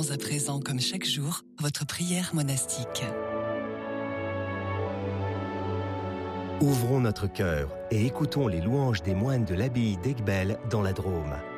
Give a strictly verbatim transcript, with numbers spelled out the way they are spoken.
Commençons à présent, comme chaque jour, votre prière monastique. Ouvrons notre cœur et écoutons les louanges des moines de l'abbaye d'Aiguebelle dans la Drôme.